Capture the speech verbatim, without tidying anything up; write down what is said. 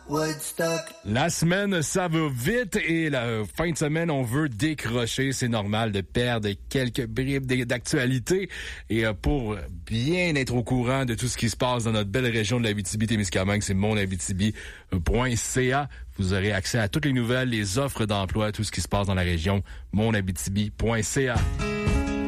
Woodstock. La semaine, ça va vite et la fin de semaine, on veut décrocher. C'est normal de perdre quelques bribes d'actualité. Et pour bien être au courant de tout ce qui se passe dans notre belle région de l'Abitibi-Témiscamingue, c'est mon abitibi point c a. Vous aurez accès à toutes les nouvelles, les offres d'emploi, tout ce qui se passe dans la région, mon abitibi point c a.